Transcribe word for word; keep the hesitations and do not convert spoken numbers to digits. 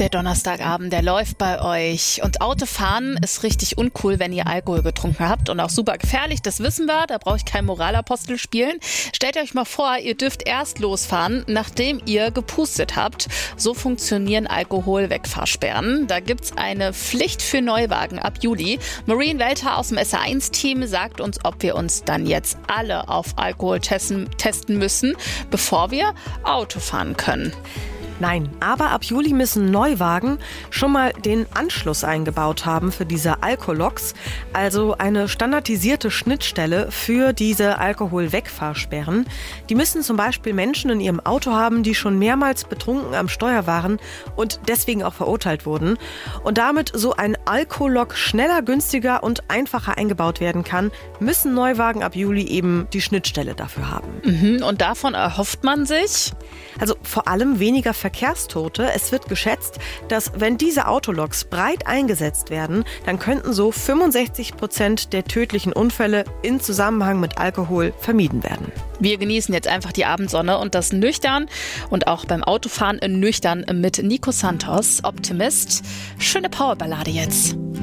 Der Donnerstagabend, der läuft bei euch. Und Autofahren ist richtig uncool, wenn ihr Alkohol getrunken habt. Und auch super gefährlich, das wissen wir. Da brauche ich keinen Moralapostel spielen. Stellt euch mal vor, ihr dürft erst losfahren, nachdem ihr gepustet habt. So funktionieren Alkoholwegfahrsperren. Da gibt's eine Pflicht für Neuwagen ab Juli. Maureen Welter aus dem S A eins Team sagt uns, ob wir uns dann jetzt alle auf Alkohol testen, testen müssen, bevor wir Auto fahren können. Nein, aber ab Juli müssen Neuwagen schon mal den Anschluss eingebaut haben für diese Alkologs, also eine standardisierte Schnittstelle für diese Alkoholwegfahrsperren. Die müssen zum Beispiel Menschen in ihrem Auto haben, die schon mehrmals betrunken am Steuer waren und deswegen auch verurteilt wurden. Und damit so ein Alkolog schneller, günstiger und einfacher eingebaut werden kann, müssen Neuwagen ab Juli eben die Schnittstelle dafür haben. Mhm, und davon erhofft man sich? Also vor allem weniger Verkehrstote. Es wird geschätzt, dass wenn diese Autologs breit eingesetzt werden, dann könnten so fünfundsechzig Prozent der tödlichen Unfälle in Zusammenhang mit Alkohol vermieden werden. Wir genießen jetzt einfach die Abendsonne und das nüchtern und auch beim Autofahren nüchtern mit Nico Santos, Optimist. Schöne Powerballade jetzt.